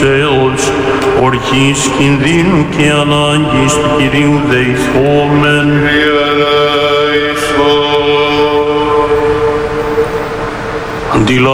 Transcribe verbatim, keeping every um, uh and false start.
φύσεως, οργής κινδύνου και ανάγκης του Κυρίου δεηθόμεν. Αντιλα